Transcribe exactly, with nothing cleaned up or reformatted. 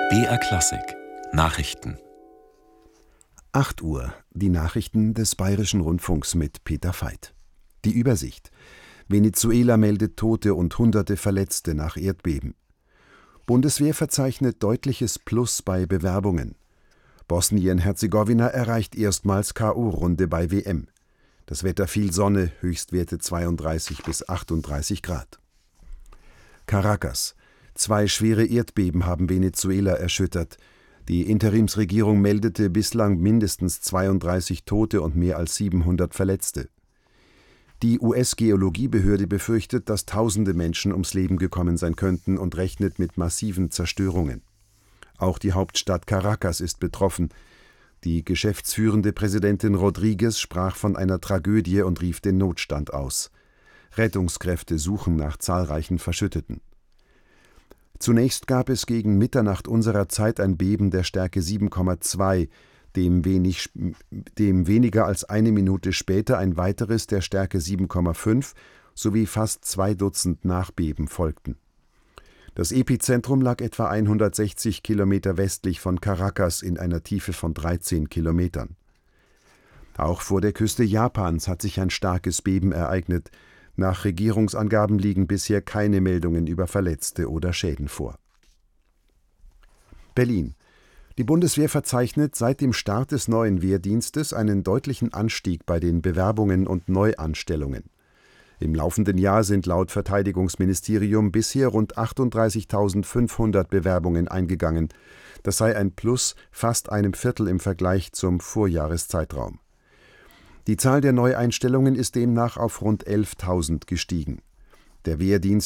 B R Klassik Nachrichten. acht Uhr, die Nachrichten des Bayerischen Rundfunks mit Peter Veit. Die Übersicht: Venezuela meldet Tote und Hunderte Verletzte nach Erdbeben. Bundeswehr verzeichnet deutliches Plus bei Bewerbungen. Bosnien-Herzegowina erreicht erstmals K O-Runde bei W M. Das Wetter: viel Sonne, Höchstwerte zweiunddreißig bis achtunddreißig Grad. Caracas: Zwei schwere Erdbeben haben Venezuela erschüttert. Die Interimsregierung meldete bislang mindestens zweiunddreißig Tote und mehr als siebenhundert Verletzte. Die U S-Geologiebehörde befürchtet, dass tausende Menschen ums Leben gekommen sein könnten und rechnet mit massiven Zerstörungen. Auch die Hauptstadt Caracas ist betroffen. Die geschäftsführende Präsidentin Rodriguez sprach von einer Tragödie und rief den Notstand aus. Rettungskräfte suchen nach zahlreichen Verschütteten. Zunächst gab es gegen Mitternacht unserer Zeit ein Beben der Stärke sieben Komma zwei, dem, wenig, dem weniger als eine Minute später ein weiteres der Stärke sieben Komma fünf sowie fast zwei Dutzend Nachbeben folgten. Das Epizentrum lag etwa hundertsechzig Kilometer westlich von Caracas in einer Tiefe von dreizehn Kilometern. Auch vor der Küste Japans hat sich ein starkes Beben ereignet. Nach Regierungsangaben liegen bisher keine Meldungen über Verletzte oder Schäden vor. Berlin: Die Bundeswehr verzeichnet seit dem Start des neuen Wehrdienstes einen deutlichen Anstieg bei den Bewerbungen und Neuanstellungen. Im laufenden Jahr sind laut Verteidigungsministerium bisher rund achtunddreißigtausendfünfhundert Bewerbungen eingegangen. Das sei ein Plus fast einem Viertel im Vergleich zum Vorjahreszeitraum. Die Zahl der Neueinstellungen ist demnach auf rund elftausend gestiegen. Der Wehrdienst